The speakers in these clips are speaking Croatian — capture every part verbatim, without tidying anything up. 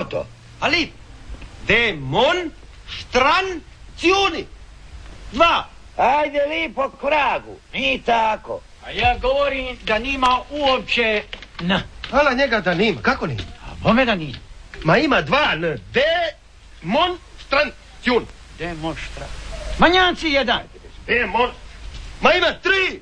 to? Ali, demonstracioni. Dva. Ajde lipo k vragu, nije tako. A ja govorim da nima uopće N. Hvala njega da nima, kako nima? A bome da nima. Ma ima dva N, demonstracioni. Demonstra... Manjanci jedan. Demon... Ma ima tri.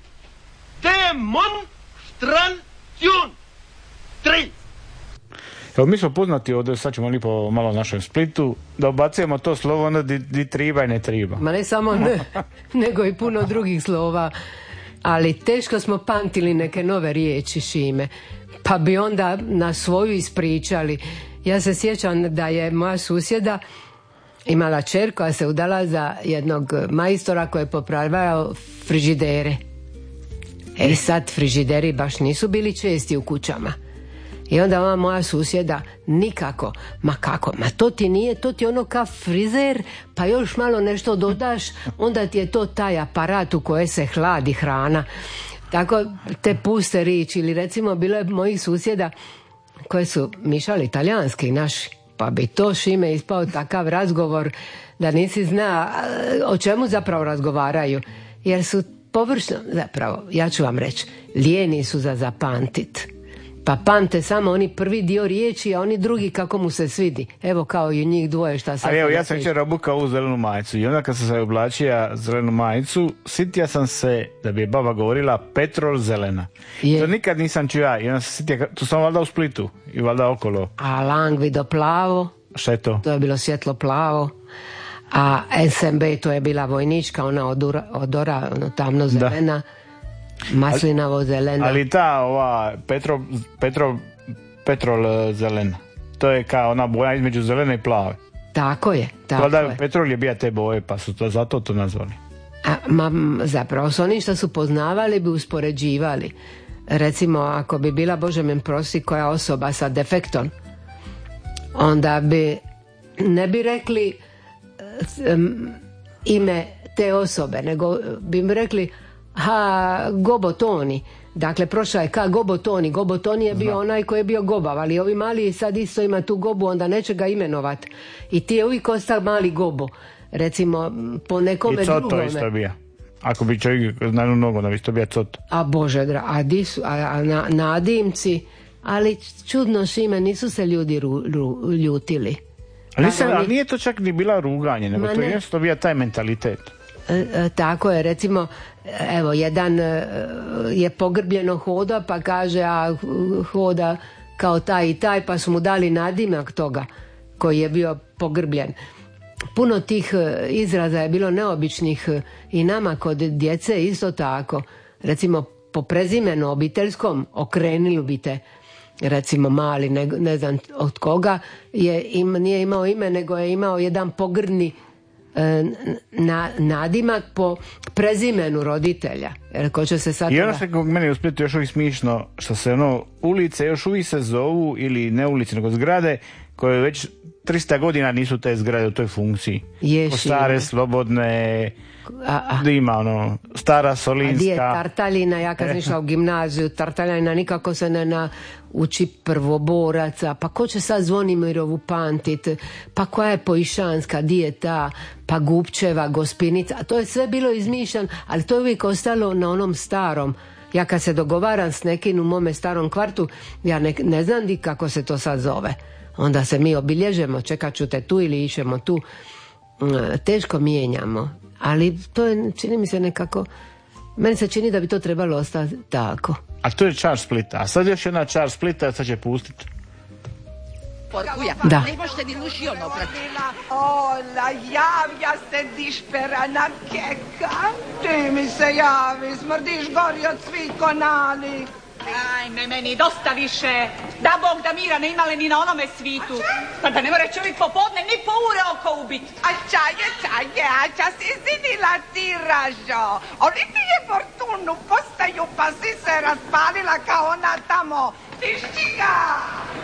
Demonstracioni. Tri. Evo, mi smo poznati ovdje, sad ćemo lipo malo našem Splitu, da obacujemo to slovo ono di, di triba i ne triba. Ma ne samo ne, nego i puno drugih slova. Ali teško smo pamtili neke nove riječi, Šime. Pa bi onda na svoju ispričali. Ja se sjećam da je moja susjeda imala kćer koja se udala za jednog majstora koji je popravljao frižidere. E sad, frižideri baš nisu bili česti u kućama. I onda ova moja susjeda nikako, ma kako, ma to ti nije, to ti ono ka frizer, pa još malo nešto dodaš, onda ti je to taj aparat u koje se hladi hrana. Tako te puste riječi. Ili recimo bilo je mojih susjeda koji su mišali italijanski naši, pa bi to, Šime, ispao takav razgovor da nisi zna o čemu zapravo razgovaraju, jer su površno, zapravo, ja ću vam reći, lijeni su za zapamtit. Pa pamte samo oni prvi dio riječi, a oni drugi kako mu se svidi. Evo kao i njih dvoje šta sad... Ali evo, ja sam večer obukao u zelenu majicu i onda kad sam se oblačio zelenu majicu, sitio sam se da bi je baba govorila petrol zelena. Je. To nikad nisam čuo ja i onda sam sitio, tu sam valjda u Splitu i valjda okolo. A langvido plavo. Šta je to? To je bilo svjetlo plavo. A S M B to je bila vojnička, ona odora, odora ono, tamno zelena. Da. Maslinavo zelena. Ali ta ova petro, petro, petrol zelena, to je kao ona boja između zelene i plave. Tako je, tako Vlada, je. petrol je bija te boje, pa su to zato to nazvali. A, ma, zapravo s onim što su poznavali bi uspoređivali. Recimo, ako bi bila, Bože mi prosti, koja osoba sa defektom, onda bi ne bi rekli um, ime te osobe, nego bi mi rekli ha, Gobotoni. Dakle, prošao je ka Gobotoni. Gobotoni je bio Zna. onaj koji je bio gobav, ali ovi mali sad isto ima tu gobu, onda neće ga imenovat. I ti je uvijek ostao mali gobo. Recimo, po nekome drugome. I Coto isto bija. Ako bi čovjek na jednu nogu, da bi isto bija Coto. A Bože, dra, a, disu, a, a na, nadimci, ali čudno, Šime, nisu se ljudi ru, ru, ljutili. Ali, se, ali nije to čak ni bila ruganje, nego to je to bio taj mentalitet. E, e, tako je, recimo, evo, jedan e, je pogrbljeno hoda, pa kaže, a hoda kao taj i taj, pa su mu dali nadimak toga koji je bio pogrbljen. Puno tih e, izraza je bilo neobičnih e, i nama kod djece isto tako. Recimo, po prezimenu obiteljskom okrenili bi te, recimo mali, ne, ne znam od koga, je, im, nije imao ime, nego je imao jedan pogrdni Na, nadimak po prezimenu roditelja. Jer ko će se sad... I ono što kog meni u Splitu još uvijek smišno, što se ono, ulice još uvijek se zovu, ili ne ulice, nego zgrade, koje već tristo godina nisu te zgrade u toj funkciji. Ješi, stare, slobodne, a, a, da ima ono, stara Solinska. A gdje je Tartaljina, ja kad sam išla u gimnaziju, Tartaljina nikako se ne nauči prvoboraca, pa ko će sad Zvonimirovu pamtit, pa koja je Poišanska, gdje je ta, pa Gupčeva, Gospinica, a to je sve bilo izmišljano, ali to je uvijek ostalo na onom starom. Ja kad se dogovaram s nekim u mome starom kvartu, ja ne, ne znam di kako se to sad zove. Onda se mi obilježemo, čekat ću te tu ili išemo tu. Teško mijenjamo, ali to je, čini mi se nekako, meni se čini da bi to trebalo ostati tako. A to je čar Splita, a sad još jedna čar Splita, sad će pustiti. Porcuja, da. Ne možete ni luši ono prati. Ola, javlja se dišperana keka. Ti mi se javi, smrdiš gori od svih konali. Ajme, meni dosta više. Da Bog da mira ne imale ni na onome svitu. Pa da ne mora čovjek popodne ni po ure oko ubit. A čaje, čaje, a ča si zinila ti, Ražo. Oni ti je fortunu postaju, pa si se raspalila kao ona tamo. Tišćiga!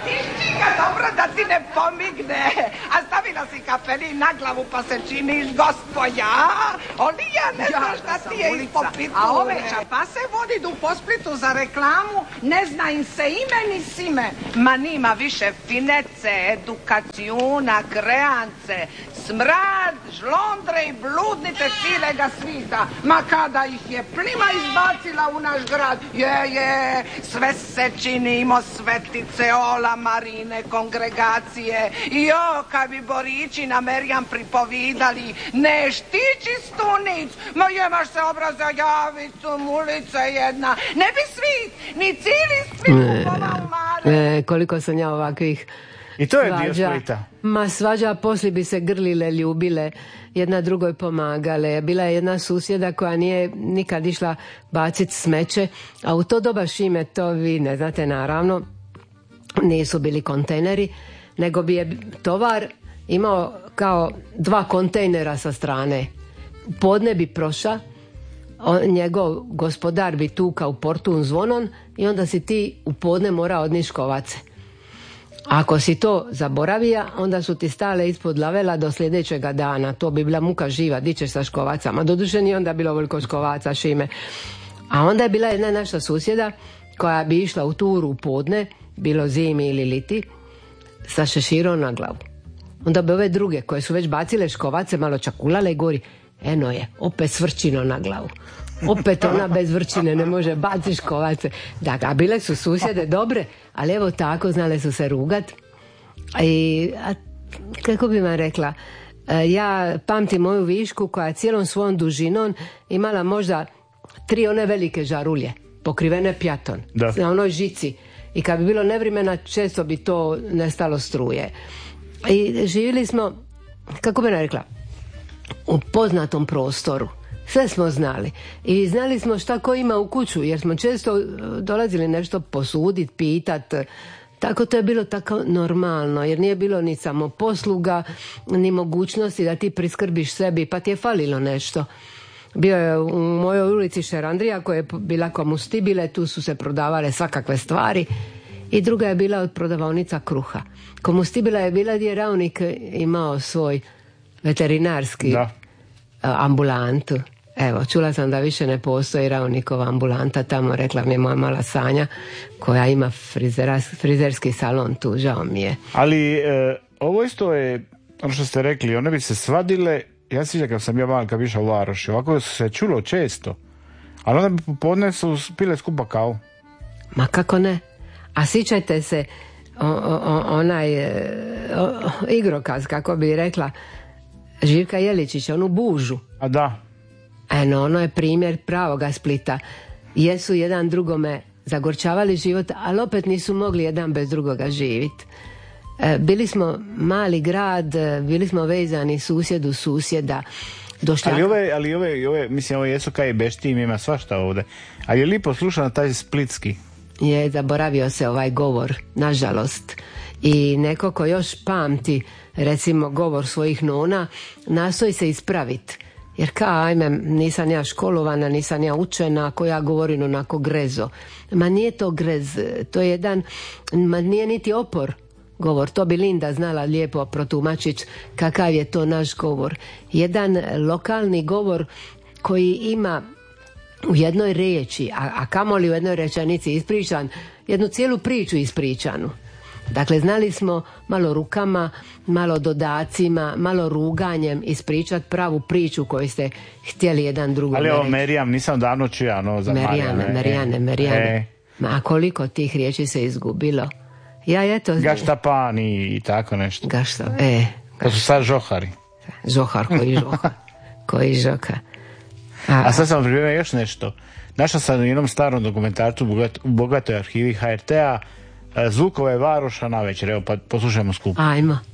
Tiščika, dobro da ti ne pomigne. A stavila si kapelin na glavu pa se činiš gospoja. Oli ja ne znaš da ti je ispod piture. A ove čapa se vodi u Posplitu za reklamu, ne zna im se ime ni sime. Ma nima više finece, edukacijuna, kreance, smrad, žlondre i bludnice cilega svita. Ma kada ih je plima izbacila u naš grad, je, je, sve se činimo svetice, ola, marine, kongregacije. Jo, kad bi Borići na Merjam pripovidali, ne štići stunic, ma jemaš se obraza javicu, mulica jedna, ne bi svi, ni cijeli Split kupovao mare. E, koliko sam ja ovakvih I to je svađa. dio Splita. Ma svađa, a poslije bi se grlile, ljubile, jedna drugoj pomagale. Bila je jedna susjeda koja nije nikad išla baciti smeće, a u to doba, Šime, to vi ne znate naravno, nisu bili kontejneri, nego bi je tovar imao kao dva kontejnera sa strane. Podne bi proša, on, njegov gospodar bi tukao u portun zvonon i onda si ti u podne morao odniš kovace. Ako si to zaboravija, onda su ti stale ispod lavela do sljedećega dana. To bi bila muka živa, di ćeš sa škovacama. Doduše nije onda bilo veliko škovaca, Šime. A onda je bila jedna naša susjeda koja bi išla u turu u podne, bilo zimi ili liti, sa šeširom na glavu. Onda bi ove druge koje su već bacile škovace malo čakulale i gori, eno je, opet svrčino na glavu. Opet ona bez vrčine ne može baciti škovace. Dakle, a bile su susjede dobre, ali evo tako znale su se rugat. I, a, kako bi vam rekla, ja pamtim moju Višku koja cijelom svojom dužinom imala možda tri one velike žarulje, pokrivene pjaton, da. Na onoj žici. I kad bi bilo nevremena, često bi to nestalo struje. I živjeli smo, kako bi vam rekla, u poznatom prostoru. Sve smo znali. I znali smo šta ko ima u kuću, jer smo često dolazili nešto posudit, pitat. Tako to je bilo tako normalno, jer nije bilo ni samoposluga, ni mogućnosti da ti priskrbiš sebi, pa ti je falilo nešto. Bio je u mojoj ulici Šerandrija koja je bila komustibile, tu su se prodavale svakakve stvari, i druga je bila od prodavaonica kruha. Komustibila je bila gdje je Ravnik imao svoj veterinarski da. ambulantu. Evo, čula sam da više ne postoji Ravnikova ambulanta tamo, rekla mi je moja mala Sanja koja ima frizera, frizerski salon tu, žao mi je. Ali e, ovo isto je ono što ste rekli, one bi se svadile. Ja se sjećam kad sam ja mal kad bi išao u Varoš, ovako su se čulo često, ali onda bi popodne su pile skupa kavu. Ma kako ne? A sjećajte se o, o, onaj o, igrokaz, kako bi rekla Živka Jeličića, onu Bužu. A da. Eno, ono je primjer pravoga Splita. Jesu jedan drugome zagorčavali život, ali opet nisu mogli jedan bez drugoga živjeti. E, bili smo mali grad, bili smo vezani susjed u susjeda. Došljaka. Ali ove, ali ove, ove, mislim, ovo jesu kaj beštim, ima svašta ovdje. Ali je lipo slušano taj splitski. Je, zaboravio se ovaj govor, nažalost. I neko ko još pamti, recimo, govor svojih nona, nastoji se ispraviti. Jer ka, ajme, nisam ja školovana, nisam ja učena, ako ja govorim onako grezo. Ma nije to grez, to je jedan, ma nije niti opor govor. To bi Linda znala lijepo protumačić kakav je to naš govor. Jedan lokalni govor koji ima u jednoj riječi, a, a kamoli u jednoj rečenici ispričan, jednu cijelu priču ispričanu. Dakle, znali smo malo rukama, malo dodacima, malo ruganjem ispričati pravu priču koju ste htjeli jedan drugom reći. Ali ovo Merijam, nisam davno čuja, no, za Merijane, Marijane. Merijane, Merijane. E. Ma koliko tih riječi se izgubilo. Ja eto... Gaštapan i, i tako nešto. Gašta, e. To su sad žohari. Žohar koji žoha. koji žoka. A, a sad sam pripremio još nešto. Našao sam u jednom starom dokumentarcu u bogat, bogatoj arhivi H R T-a zvukove Varoša na večer. Evo, pa poslušajmo skup. Ajmo.